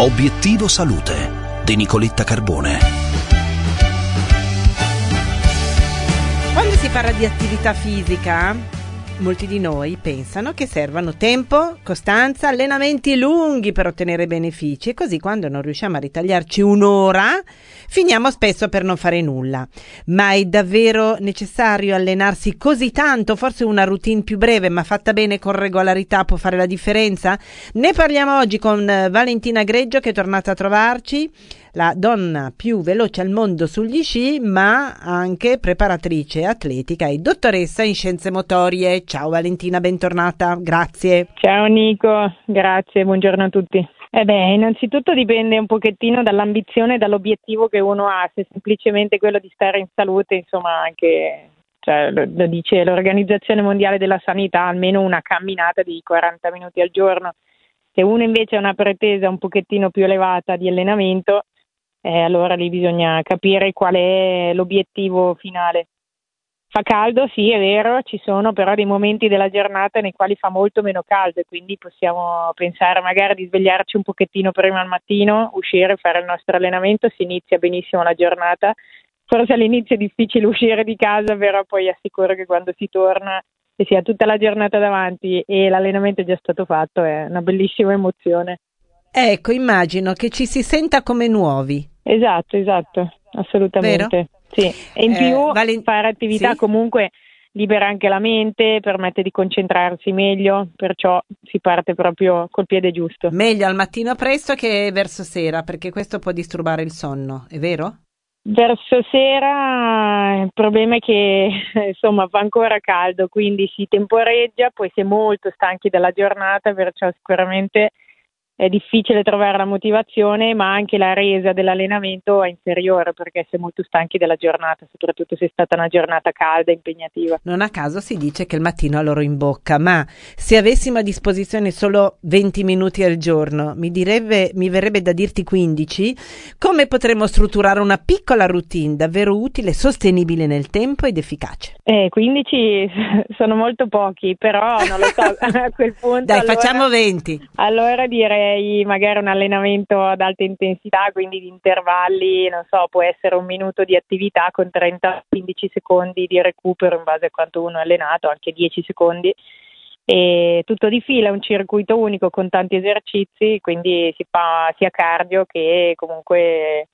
Obiettivo Salute di Nicoletta Carbone. Quando si parla di attività fisica, molti di noi pensano che servano tempo, costanza, allenamenti lunghi per ottenere benefici, e così quando non riusciamo a ritagliarci un'ora finiamo spesso per non fare nulla. Ma è davvero necessario allenarsi così tanto? Forse una routine più breve ma fatta bene con regolarità può fare la differenza? Ne parliamo oggi con Valentina Greggio, che è tornata a trovarci, la donna più veloce al mondo sugli sci, ma anche preparatrice atletica e dottoressa in scienze motorie. Ciao Valentina, bentornata, grazie. Ciao Nico, grazie, buongiorno a tutti. Innanzitutto dipende un pochettino dall'ambizione e dall'obiettivo che uno ha, se semplicemente quello di stare in salute, insomma anche, lo dice l'Organizzazione Mondiale della Sanità, almeno una camminata di 40 minuti al giorno. Se uno invece ha una pretesa un pochettino più elevata di allenamento, allora lì bisogna capire qual è l'obiettivo finale. Fa caldo, sì, è vero, ci sono però dei momenti della giornata nei quali fa molto meno caldo e quindi possiamo pensare magari di svegliarci un pochettino prima al mattino, uscire, fare il nostro allenamento, si inizia benissimo la giornata. Forse all'inizio è difficile uscire di casa, però poi assicuro che quando si torna e si ha tutta la giornata davanti e l'allenamento è già stato fatto, è una bellissima emozione. Ecco, immagino che ci si senta come nuovi. Esatto, assolutamente. Vero? Sì, e in più fare attività comunque libera anche la mente, permette di concentrarsi meglio, perciò si parte proprio col piede giusto. Meglio al mattino presto che verso sera, perché questo può disturbare il sonno, è vero? Verso sera il problema è che insomma fa ancora caldo, quindi si temporeggia, poi si è molto stanchi dalla giornata, perciò sicuramente è difficile trovare la motivazione, ma anche la resa dell'allenamento è inferiore perché si è molto stanchi della giornata, soprattutto se è stata una giornata calda e impegnativa. Non a caso si dice che il mattino ha l'oro in bocca, ma se avessimo a disposizione solo 20 minuti al giorno, mi verrebbe da dirti 15, come potremmo strutturare una piccola routine davvero utile, sostenibile nel tempo ed efficace? 15 sono molto pochi, però non lo so, a quel punto... Dai, facciamo 20. Allora direi magari un allenamento ad alta intensità, quindi di intervalli, non so, può essere un minuto di attività con 30-15 secondi di recupero in base a quanto uno è allenato, anche 10 secondi, e tutto di fila, un circuito unico con tanti esercizi, quindi si fa sia cardio che comunque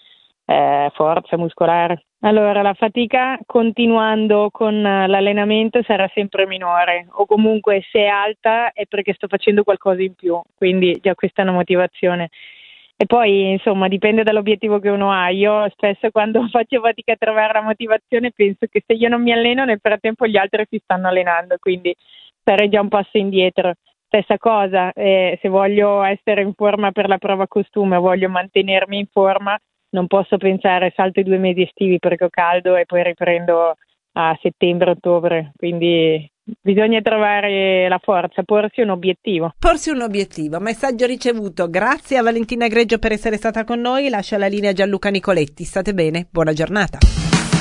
forza muscolare. Allora la fatica continuando con l'allenamento sarà sempre minore, o comunque se è alta è perché sto facendo qualcosa in più, quindi già questa è una motivazione. E poi insomma dipende dall'obiettivo che uno ha. Io spesso quando faccio fatica a trovare la motivazione penso che se io non mi alleno nel frattempo gli altri si stanno allenando, quindi sarei già un passo indietro. Stessa cosa, se voglio essere in forma per la prova costume, voglio mantenermi in forma, non posso pensare salto i 2 mesi estivi perché ho caldo e poi riprendo a settembre-ottobre, quindi bisogna trovare la forza, porsi un obiettivo. Messaggio ricevuto. Grazie a Valentina Greggio per essere stata con noi, lascio la linea a Gianluca Nicoletti. State bene, buona giornata.